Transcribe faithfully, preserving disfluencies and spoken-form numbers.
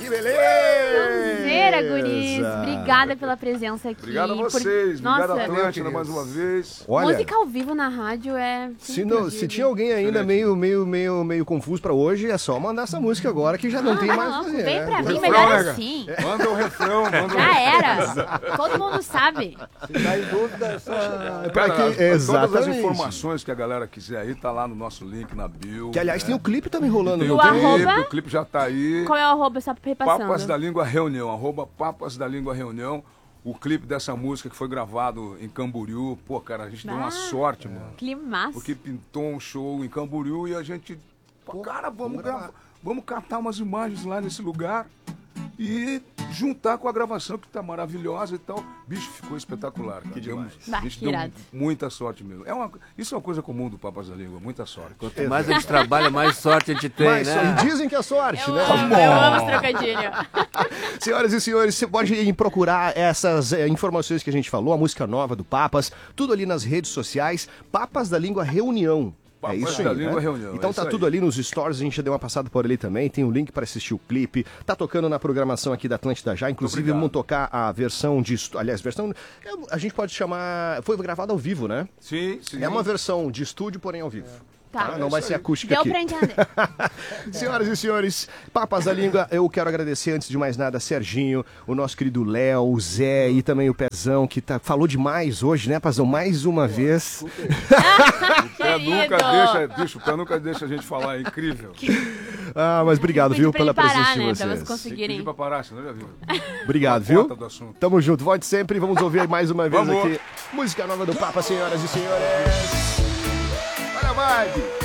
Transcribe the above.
que beleza! Sonzeira, guris. Obrigada pela presença aqui. Obrigado a vocês. Por... Obrigado, Nossa, Atlântida, mais uma vez. Olha, música ao vivo na rádio é... se, não, se tinha alguém ainda meio, meio, meio, meio confuso pra hoje, é só mandar essa música agora que já não ah, tem mais não, o que fazer. vem né? pra O mim, refrão, melhor né, assim. Manda o refrão, manda o Já era. Todo mundo sabe. Se tá em dúvida, é só chegar. É pra Cara, que... todas as Exatamente. informações que a galera quiser aí, tá lá no nosso link na bio. Que, aliás, né? tem o clipe também rolando. Tem não o O tem? clipe, arroba? o clipe já tá aí. Qual é o arroba, só repassando? Papas da Língua Reunião, arroba Papas da Língua Reunião. O clipe dessa música que foi gravado em Camboriú. Pô, cara, a gente deu uma Ah, sorte, mano. Climaço. Porque pintou um show em Camboriú e a gente... Pô, cara, vamos, gravar, vamos catar umas imagens lá nesse lugar e juntar com a gravação que tá maravilhosa e tal. Bicho, ficou espetacular. Cara. Que demais. Deu, a gente Bah, que deu irado. muita sorte mesmo. É uma, isso é uma coisa comum do Papas da Língua, muita sorte. Quanto mais a gente trabalha, mais sorte a gente tem, Mas, né? e dizem que é sorte, Eu né? amo, eu amo esse trocadilho. Senhoras e senhores, você pode ir procurar essas eh, informações que a gente falou, a música nova do Papas, tudo ali nas redes sociais, Papas da Língua Reunião. Papas é isso da aí, Língua né? Reunião, Então é tá isso tudo aí. ali nos stories, a gente já deu uma passada por ali também, tem o link para assistir o clipe, tá tocando na programação aqui da Atlântida já, inclusive Obrigado. vamos tocar a versão de, estu- aliás, versão, é, a gente pode chamar, foi gravado ao vivo, né? Sim, sim. É uma versão de estúdio, porém ao vivo. Tá. Tá? Não vai ser acústica Deu aqui. pra entender. Senhoras e senhores, Papas da Língua, eu quero agradecer antes de mais nada Serginho, o nosso querido Léo, o Zé e também o Pezão, que tá, falou demais hoje, né, Pezão? Mais uma vez. O pé nunca Querido. deixa, bicho, o pé nunca deixa a gente falar, é incrível. Ah, mas obrigado, Pedi viu, pra ele pela parar, presença né, de pra vocês vocês. Tem que conseguirem. pedir pra parar, senão já viu. Obrigado, A viu? porta do assunto. Tamo junto, volte sempre, vamos ouvir mais uma vez Vamos. aqui. Música nova do Papa, senhoras e senhores. Olha a vibe.